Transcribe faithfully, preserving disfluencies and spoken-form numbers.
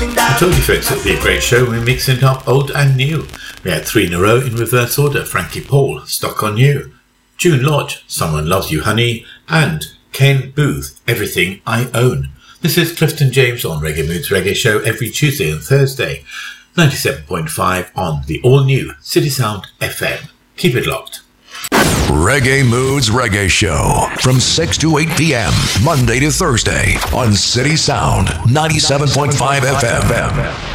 I told you folks it would be a great show when we mixed it up old and new. We had three in a row in reverse order: Frankie Paul, Stuck on You; June Lodge, Someone Loves You Honey; and Ken Booth, Everything I Own. This is Clifton James on Reggae Moods Reggae Show every Tuesday and Thursday, ninety-seven point five on the all-new City Sound F M. Keep it locked. Reggae Moods Reggae Show from six to eight p.m. Monday to Thursday on City Sound ninety-seven point five F M.